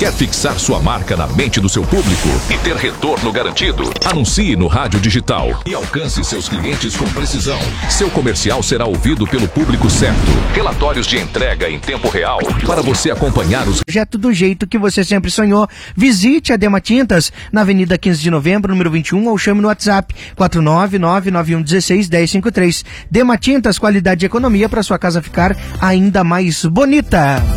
Quer fixar sua marca na mente do seu público e ter retorno garantido? Anuncie no rádio digital e alcance seus clientes com precisão. Seu comercial será ouvido pelo público certo. Relatórios de entrega em tempo real para você acompanhar os projetos do jeito que você sempre sonhou. Visite a Dema Tintas na Avenida 15 de Novembro, número 21, ou chame no WhatsApp 49991161053. Dema Tintas, qualidade e economia para sua casa ficar ainda mais bonita.